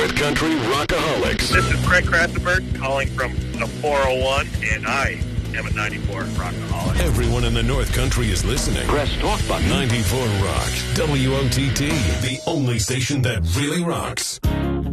North Country Rockaholics. This is Craig Krassenberg calling from a 401, and I am a 94 Rockaholic. Everyone in the North Country is listening. Press talk button. 94 Rock. WOTT, the only station that really rocks.